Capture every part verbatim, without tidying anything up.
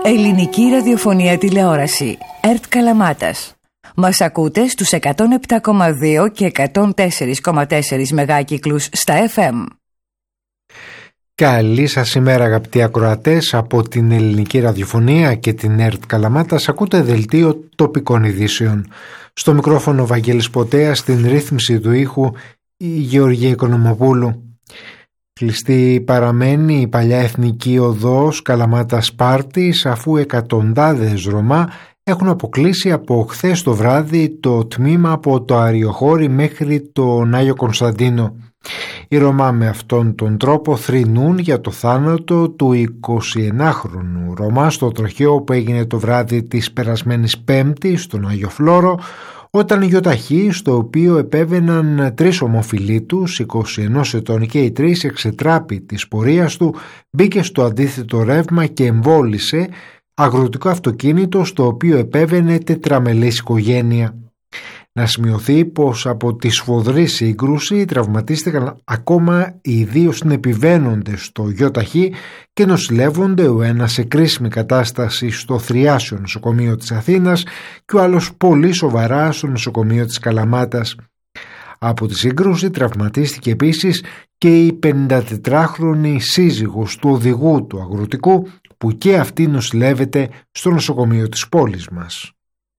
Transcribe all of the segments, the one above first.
Ελληνική ραδιοφωνία τηλεόραση. ΕΡΤ Καλαμάτας. Μας ακούτε στους εκατόν επτά κόμμα δύο και εκατόν τέσσερα κόμμα τέσσερα μεγάκυκλους στα εφ εμ. Καλή σας ημέρα αγαπητοί ακροατές από την Ελληνική Ραδιοφωνία και την ΕΡΤ Καλαμάτας. Ακούτε δελτίο τοπικών ειδήσεων. Στο μικρόφωνο Βαγγέλης Ποτέας, στην ρύθμιση του ήχου η Γεωργία Οικονομοπούλου. Κλειστή παραμένει η παλιά εθνική οδός Καλαμάτας Σπάρτης, αφού εκατοντάδες Ρωμά έχουν αποκλείσει από χθες το βράδυ το τμήμα από το Αριοχώρι μέχρι τον Άγιο Κωνσταντίνο. Οι Ρωμά με αυτόν τον τρόπο θρηνούν για το θάνατο του εικοσιενάχρονου Ρωμά στο τροχαίο που έγινε το βράδυ της περασμένης Πέμπτης στον Άγιο Φλόρο, όταν η γιοταχή, στο οποίο επέβαιναν τρεις ομοφυλίτους, είκοσι ενός ετών και οι τρεις, εξετράπη της πορείας του, μπήκε στο αντίθετο ρεύμα και εμβόλισε αγροτικό αυτοκίνητο στο οποίο επέβαινε τετραμελής οικογένεια. Να σημειωθεί πως από τη σφοδρή σύγκρουση τραυματίστηκαν ακόμα οι δύο συνεπιβαίνοντες στο γιοταχή και νοσηλεύονται, ο ένας σε κρίσιμη κατάσταση στο Θριάσιο νοσοκομείο της Αθήνας και ο άλλος πολύ σοβαρά στο νοσοκομείο της Καλαμάτας. Από τη σύγκρουση τραυματίστηκε επίσης και η πενηντατετράχρονη σύζυγος του οδηγού του αγροτικού, που και αυτή νοσηλεύεται στο νοσοκομείο της πόλης μας.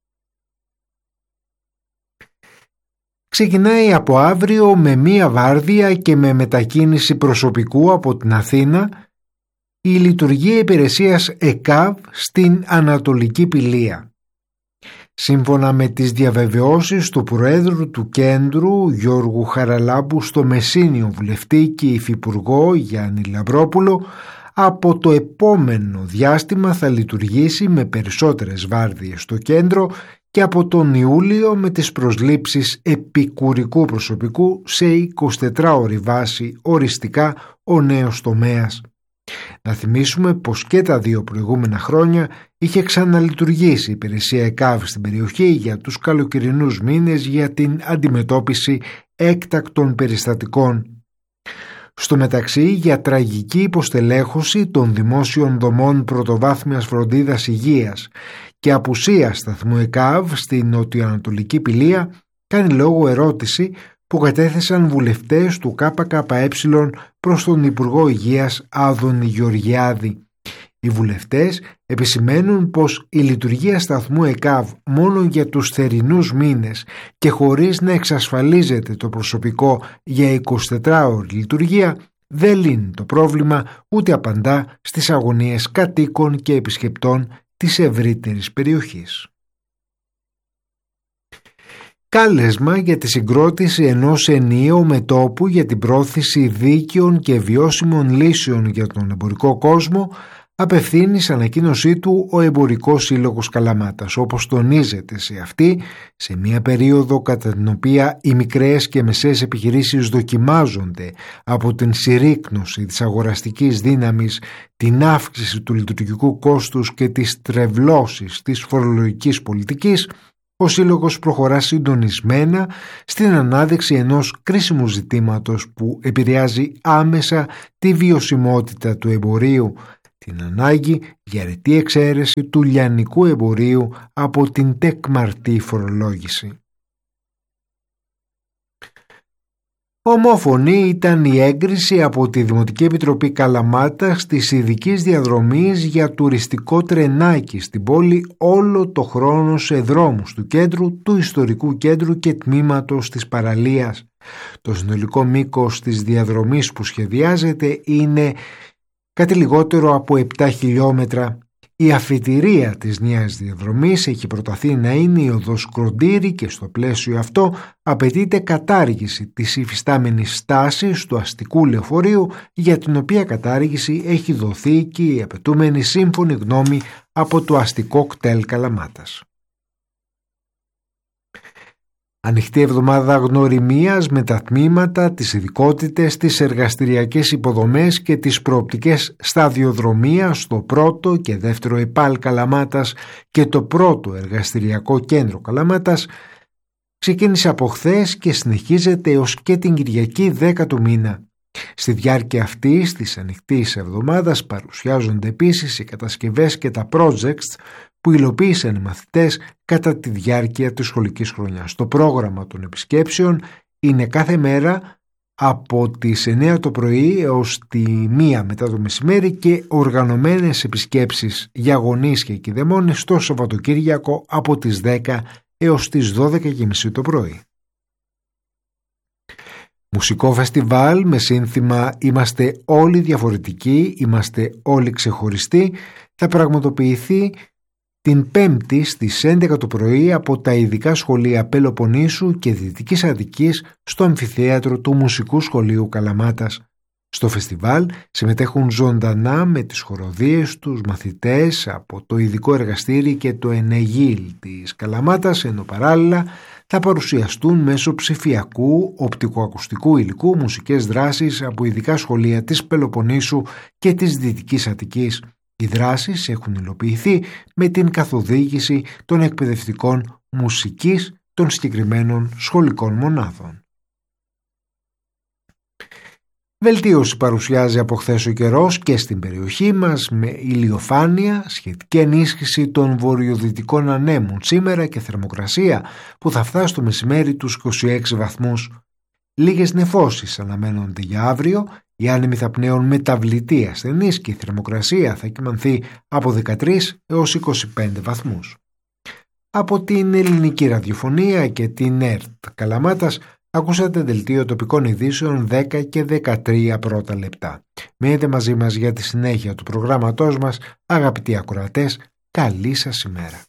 Ξεκινάει από αύριο με μία βάρδια και με μετακίνηση προσωπικού από την Αθήνα η λειτουργία υπηρεσίας ΕΚΑΒ στην Ανατολική Πηλία. Σύμφωνα με τις διαβεβαιώσεις του Προέδρου του Κέντρου Γιώργου Χαραλάμπου στο Μεσσήνιο βουλευτή και υφυπουργό Γιάννη Λαμπρόπουλο, από το επόμενο διάστημα θα λειτουργήσει με περισσότερες βάρδιες στο κέντρο και από τον Ιούλιο με τις προσλήψεις επικουρικού προσωπικού σε εικοσιτετράωρη βάση οριστικά ο νέος τομέας. Να θυμίσουμε πως και τα δύο προηγούμενα χρόνια είχε ξαναλειτουργήσει η υπηρεσία ΕΚΑΒ στην περιοχή για τους καλοκαιρινούς μήνες για την αντιμετώπιση έκτακτων περιστατικών. Στο μεταξύ, για τραγική υποστελέχωση των δημόσιων δομών πρωτοβάθμιας φροντίδας υγείας και απουσία σταθμού ΕΚΑΒ στην νοτιοανατολική Πηλία, κάνει λόγο ερώτηση που κατέθεσαν βουλευτές του ΚΚΕ προς τον Υπουργό Υγείας Άδωνη Γεωργιάδη. Οι βουλευτές επισημαίνουν πως η λειτουργία σταθμού ΕΚΑΒ μόνο για τους θερινούς μήνες και χωρίς να εξασφαλίζεται το προσωπικό για εικοσιτετράωρη λειτουργία δεν λύνει το πρόβλημα ούτε απαντά στις αγωνίες κατοίκων και επισκεπτών της ευρύτερης περιοχής. Κάλεσμα για τη συγκρότηση ενός ενιαίου μετώπου για την πρόθεση δίκαιων και βιώσιμων λύσεων για τον εμπορικό κόσμο απευθύνει σε ανακοίνωσή του ο Εμπορικός Σύλλογος Καλαμάτας, όπως τονίζεται σε αυτή, σε μια περίοδο κατά την οποία οι μικρές και μεσαίες επιχειρήσεις δοκιμάζονται από την συρρίκνωση της αγοραστικής δύναμης, την αύξηση του λειτουργικού κόστους και τις τρευλώσεις της φορολογικής πολιτικής. Ο Σύλλογος προχωρά συντονισμένα στην ανάδειξη ενός κρίσιμου ζητήματος που επηρεάζει άμεσα τη βιωσιμότητα του εμπορίου, την ανάγκη για ρητή εξαίρεση του λιανικού εμπορίου από την τεκμαρτή φορολόγηση. Ομόφωνη ήταν η έγκριση από τη Δημοτική Επιτροπή Καλαμάτας της ειδικής διαδρομής για τουριστικό τρενάκι στην πόλη όλο το χρόνο σε δρόμους του κέντρου, του ιστορικού κέντρου και τμήματος της παραλίας. Το συνολικό μήκος της διαδρομής που σχεδιάζεται είναι κάτι λιγότερο από επτά χιλιόμετρα. Η αφιτηρία της νέας διαδρομής έχει προταθεί να είναι η οδός Κροντήρη και στο πλαίσιο αυτό απαιτείται κατάργηση της υφιστάμενης στάσης του αστικού λεωφορείου, για την οποία κατάργηση έχει δοθεί και η απαιτούμενη σύμφωνη γνώμη από το αστικό κτέλ Καλαμάτας. Ανοιχτή εβδομάδα γνωριμίας με τα τμήματα, τις ειδικότητες, τις εργαστηριακές υποδομές και τις προοπτικές σταδιοδρομίας στο πρώτο και δεύτερο ΕΠΑΛ Καλαμάτας και το πρώτο εργαστηριακό κέντρο Καλαμάτας ξεκίνησε από χθες και συνεχίζεται έως και την Κυριακή δέκα του μήνα. Στη διάρκεια αυτής της ανοιχτής εβδομάδας παρουσιάζονται επίσης οι κατασκευές και τα projects που υλοποίησαν οι μαθητές κατά τη διάρκεια της σχολικής χρονιάς. Το πρόγραμμα των επισκέψεων είναι κάθε μέρα από τις εννιά το πρωί έως τη μία μετά το μεσημέρι και οργανωμένες επισκέψεις για γονείς και κηδεμόνες το Σαββατοκύριακο από τις δέκα έως τις δώδεκα και μισή το πρωί. Μουσικό φεστιβάλ με σύνθημα «Είμαστε όλοι διαφορετικοί, είμαστε όλοι ξεχωριστοί» θα πραγματοποιηθεί την Πέμπτη στις έντεκα το πρωί από τα ειδικά σχολεία Πελοποννήσου και Δυτικής Αττικής στο αμφιθέατρο του Μουσικού Σχολείου Καλαμάτας. Στο φεστιβάλ συμμετέχουν ζωντανά με τις χοροδίες τους μαθητές από το ειδικό εργαστήρι και το ΕΝΕΓΙΛ της Καλαμάτας, ενώ παράλληλα θα παρουσιαστούν μέσω ψηφιακού οπτικοακουστικού υλικού μουσικές δράσεις από ειδικά σχολεία της Πελοποννήσου και της Δυτικής Αττικής. Οι δράσεις έχουν υλοποιηθεί με την καθοδήγηση των εκπαιδευτικών μουσικής των συγκεκριμένων σχολικών μονάδων. Βελτίωση παρουσιάζει από χθες ο καιρός και στην περιοχή μας με ηλιοφάνεια, σχετική ενίσχυση των βορειοδυτικών ανέμων σήμερα και θερμοκρασία που θα φτάσει το μεσημέρι τους είκοσι έξι βαθμούς. Λίγες νεφώσεις αναμένονται για αύριο, οι άνεμοι θα πνέουν μεταβλητή ασθενής και η θερμοκρασία θα κυμανθεί από δεκατρείς έως είκοσι πέντε βαθμούς. Από την Ελληνική Ραδιοφωνία και την ΕΡΤ Καλαμάτας ακούσατε δελτίο τοπικών ειδήσεων δέκα και δεκατρία πρώτα λεπτά. Μείνετε μαζί μας για τη συνέχεια του προγράμματός μας, αγαπητοί ακροατές, καλή σας ημέρα.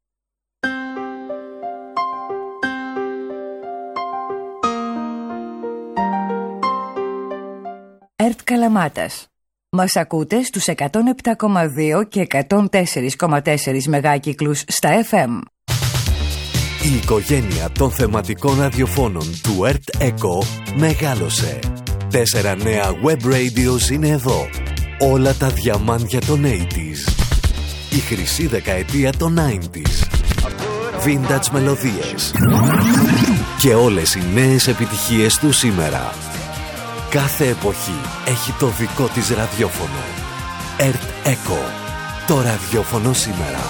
ΕΡΤ Καλαμάτας. Μας ακούτε στους εκατόν επτά κόμμα δύο και εκατόν τέσσερα κόμμα τέσσερα μεγάκυκλους στα εφ εμ. Η οικογένεια των θεματικών ραδιοφώνων του ΕΡΤ Echo μεγάλωσε. Τέσσερα νέα web radios είναι εδώ. Όλα τα διαμάντια των ογδόντα. Η χρυσή δεκαετία των ενενήντα. Vintage μελωδίες. Και όλες οι νέες επιτυχίες του σήμερα. Κάθε εποχή έχει το δικό της ραδιόφωνο. ΕΡΤ Echo. Το ραδιόφωνο σήμερα.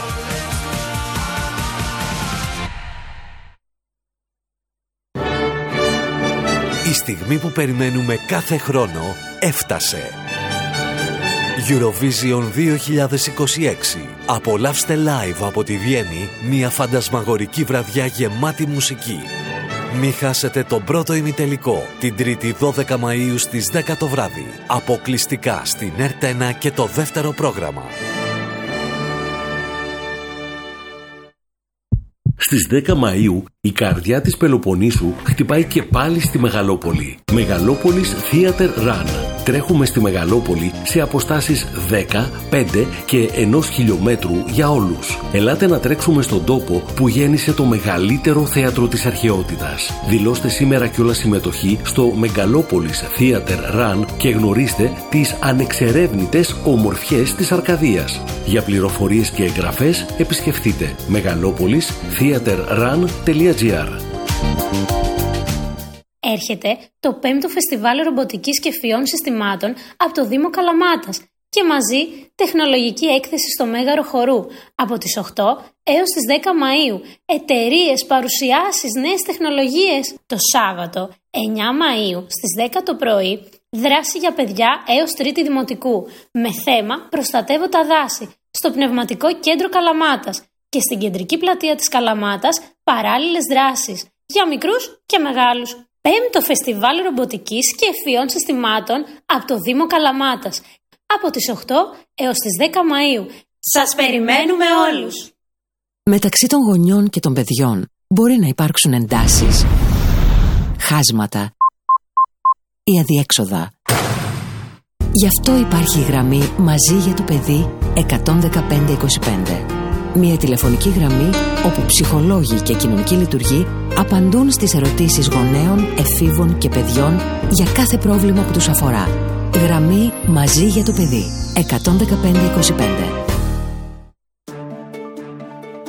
Η στιγμή που περιμένουμε κάθε χρόνο έφτασε. Eurovision δύο χιλιάδες είκοσι έξι. Απολαύστε live από τη Βιέννη μια φαντασμαγορική βραδιά γεμάτη μουσική. Μη χάσετε τον πρώτο ημιτελικό την Τρίτη δώδεκα Μαΐου στις δέκα το βράδυ. Αποκλειστικά στην ΕΡΤ ένα και το δεύτερο πρόγραμμα. Στις δέκα Μαΐου η καρδιά της Πελοποννήσου χτυπάει και πάλι στη Μεγαλόπολη. Μεγαλόπολης Theater Run. Τρέχουμε στη Μεγαλόπολη σε αποστάσεις δέκα, πέντε και ενός χιλιόμετρου για όλους. Ελάτε να τρέξουμε στον τόπο που γέννησε το μεγαλύτερο θέατρο της αρχαιότητας. Δηλώστε σήμερα κιόλας συμμετοχή στο Μεγαλόπολης Theater Run και γνωρίστε τις ανεξερεύνητες ομορφιές της Αρκαδίας. Για πληροφορίες και εγγραφές επισκεφτείτε μεγαλόπολης theater run τελεία τζι άρ. Έρχεται το πέμπτο Φεστιβάλ Ρομποτικής και Φυών Συστημάτων από το Δήμο Καλαμάτας και μαζί τεχνολογική έκθεση στο Μέγαρο Χορού από τις οκτώ έως τις δέκα Μαΐου. Εταιρείες, παρουσιάσεις, νέες τεχνολογίες. Το Σάββατο εννιά Μαΐου στις δέκα το πρωί δράση για παιδιά έως τρίτη δημοτικού με θέμα «Προστατεύω τα δάση» στο Πνευματικό Κέντρο Καλαμάτας και στην Κεντρική Πλατεία της Καλαμάτας παράλληλες δράσεις για μικρούς και μεγάλους. Πέμπτο Φεστιβάλ Ρομποτικής και Ευφυών Συστημάτων από το Δήμο Καλαμάτας από τις οκτώ έως τις δέκα Μαΐου. Σας περιμένουμε όλους! Μεταξύ των γονιών και των παιδιών μπορεί να υπάρξουν εντάσεις, χάσματα ή αδιέξοδα. Γι' αυτό υπάρχει η γραμμή Μαζί για το παιδί εκατόν δεκαπέντε είκοσι πέντε. Μια τηλεφωνική γραμμή όπου ψυχολόγοι και κοινωνικοί λειτουργοί απαντούν στις ερωτήσεις γονέων, εφήβων και παιδιών για κάθε πρόβλημα που τους αφορά. Γραμμή Μαζί για το παιδί εκατόν δεκαπέντε είκοσι πέντε.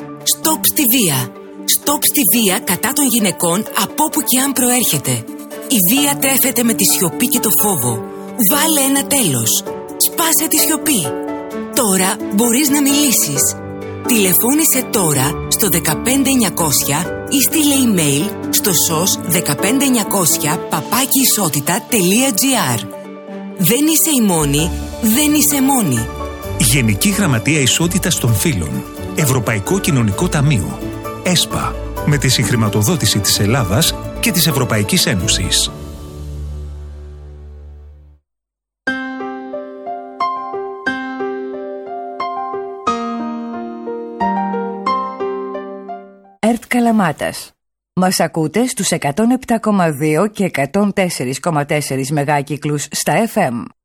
Στοπ στη βία. Στοπ στη βία κατά των γυναικών από όπου και αν προέρχεται. Η βία τρέφεται με τη σιωπή και το φόβο. Βάλε ένα τέλος. Σπάσε τη σιωπή. Τώρα μπορείς να μιλήσεις. Τηλεφώνησε τώρα στο δεκαπέντε εννιακόσια ή στείλε email στο σος δεκαπέντε εννιακόσια παπάκι ισότητα τελεία τζι άρ. Δεν είσαι η μόνη, δεν είσαι μόνη. Γενική Γραμματεία Ισότητας των Φύλων. Ευρωπαϊκό Κοινωνικό Ταμείο. ΕΣΠΑ. Με τη συγχρηματοδότηση της Ελλάδας και της Ευρωπαϊκής Ένωσης. ΕΡΤ Καλαμάτας. Μας ακούτε στους εκατόν επτά κόμμα δύο και εκατόν τέσσερα κόμμα τέσσερα μεγάκυκλους στα εφ εμ.